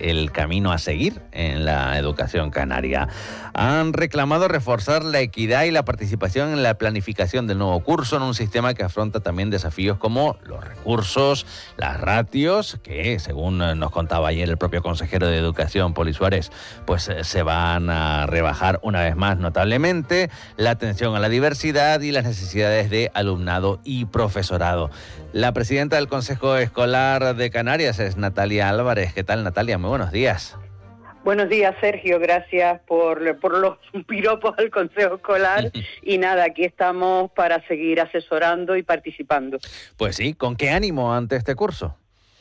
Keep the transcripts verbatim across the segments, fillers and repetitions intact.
el camino a seguir en la educación canaria. Han reclamado reforzar la equidad y la participación en la planificación del nuevo curso en un sistema que afronta también desafíos como los recursos, las ratios, que según nos contaba ayer el propio consejero de Educación, Poli Suárez, pues se van a rebajar una vez más notablemente, la atención a la diversidad y las necesidades de alumnado y profesorado. La presidenta del Consejo Escolar de Canarias es Natalia Álvarez. ¿Qué tal, Natalia? Muy buenos días. Buenos días, Sergio. Gracias por, por los piropos al Consejo Escolar. Y nada, aquí estamos para seguir asesorando y participando. Pues sí, ¿con qué ánimo ante este curso?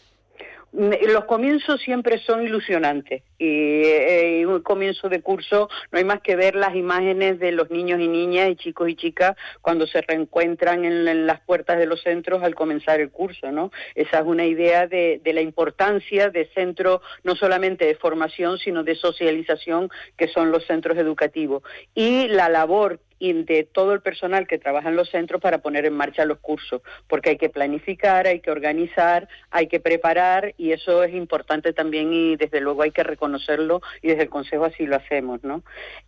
Los comienzos siempre son ilusionantes y en un comienzo de curso no hay más que ver las imágenes de los niños y niñas y chicos y chicas cuando se reencuentran en, en las puertas de los centros al comenzar el curso, ¿no? Esa es una idea de, de la importancia de centros no solamente de formación sino de socialización que son los centros educativos y la labor y de todo el personal que trabaja en los centros para poner en marcha los cursos, porque hay que planificar, hay que organizar, hay que preparar y eso es importante también y desde luego hay que reconocerlo y desde el Consejo así lo hacemos, ¿no?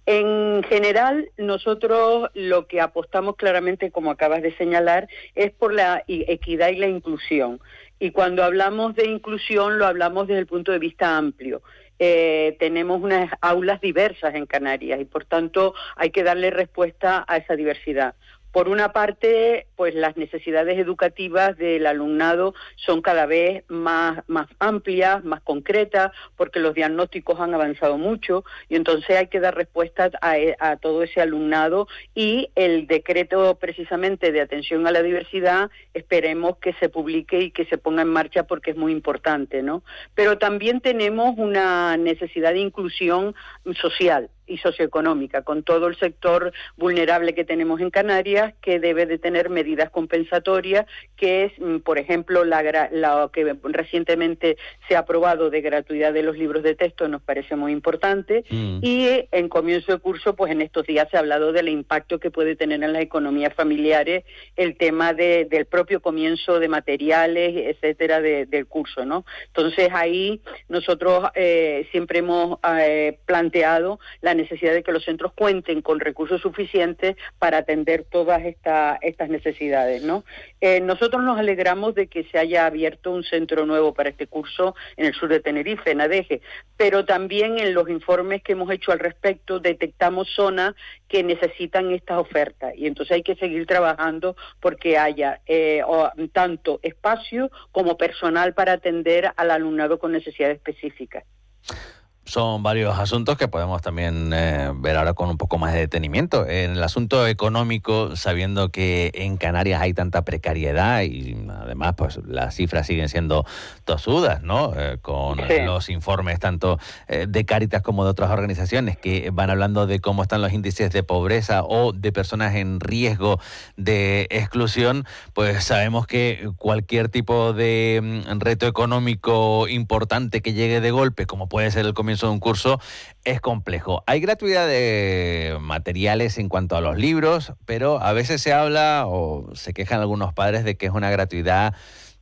En general, nosotros lo que apostamos claramente, como acabas de señalar, es por la equidad y la inclusión. Y cuando hablamos de inclusión lo hablamos desde el punto de vista amplio. Eh, tenemos unas aulas diversas en Canarias y por tanto hay que darle respuesta a esa diversidad. Por una parte, pues las necesidades educativas del alumnado son cada vez más, más amplias, más concretas, porque los diagnósticos han avanzado mucho y entonces hay que dar respuesta a, a todo ese alumnado y el decreto precisamente de atención a la diversidad esperemos que se publique y que se ponga en marcha porque es muy importante, ¿no? Pero también tenemos una necesidad de inclusión social y socioeconómica, con todo el sector vulnerable que tenemos en Canarias, que debe de tener medidas compensatorias, que es, por ejemplo, la, la que recientemente se ha aprobado de gratuidad de los libros de texto, nos parece muy importante, mm. y en comienzo de curso, pues en estos días se ha hablado del impacto que puede tener en las economías familiares el tema de, del propio comienzo de materiales, etcétera, de, del curso, ¿no? Entonces ahí nosotros eh, siempre hemos eh, planteado la necesidad de que los centros cuenten con recursos suficientes para atender todas esta, estas necesidades, ¿no? Eh, nosotros nos alegramos de que se haya abierto un centro nuevo para este curso en el sur de Tenerife, en Adeje, pero también en los informes que hemos hecho al respecto detectamos zonas que necesitan estas ofertas y entonces hay que seguir trabajando porque haya eh, o, tanto espacio como personal para atender al alumnado con necesidades específicas. Son varios asuntos que podemos también eh, ver ahora con un poco más de detenimiento. En el asunto económico, sabiendo que en Canarias hay tanta precariedad y además pues las cifras siguen siendo tosudas, ¿no? Eh, con sí. los informes tanto eh, de Cáritas como de otras organizaciones que van hablando de cómo están los índices de pobreza o de personas en riesgo de exclusión, pues sabemos que cualquier tipo de mm, reto económico importante que llegue de golpe, como puede ser el comienzo de un curso, es complejo. Hay gratuidad de materiales en cuanto a los libros, pero a veces se habla o se quejan algunos padres de que es una gratuidad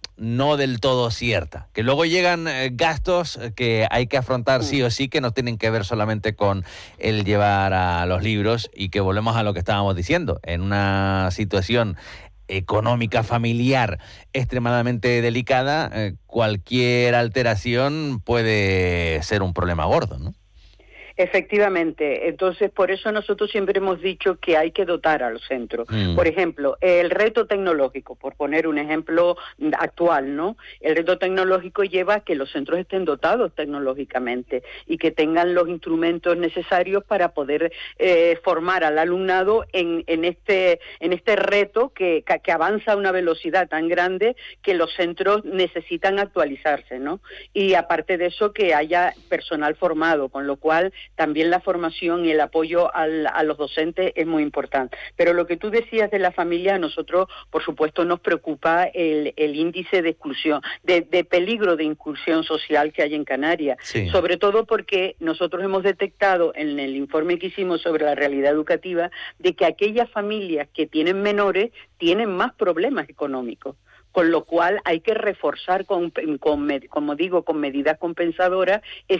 no del todo cierta, que luego llegan eh, gastos que hay que afrontar sí o sí, que no tienen que ver solamente con el llevar a los libros y que volvemos a lo que estábamos diciendo, en una situación económica familiar extremadamente delicada, eh, cualquier alteración puede ser un problema gordo, ¿no? Efectivamente, entonces por eso nosotros siempre hemos dicho que hay que dotar a los centros. Mm. Por ejemplo, el reto tecnológico, por poner un ejemplo actual, ¿no? El reto tecnológico lleva a que los centros estén dotados tecnológicamente y que tengan los instrumentos necesarios para poder eh, formar al alumnado en, en, este, en este reto que, que avanza a una velocidad tan grande que los centros necesitan actualizarse, ¿no? Y aparte de eso, que haya personal formado, con lo cual también la formación y el apoyo al, a los docentes es muy importante. Pero lo que tú decías de la familia, a nosotros, por supuesto, nos preocupa el, el índice de exclusión, de, de peligro de inclusión social que hay en Canarias. Sí. Sobre todo porque nosotros hemos detectado en el informe que hicimos sobre la realidad educativa de que aquellas familias que tienen menores tienen más problemas económicos. Con lo cual hay que reforzar, con, con, como digo, con medidas compensadoras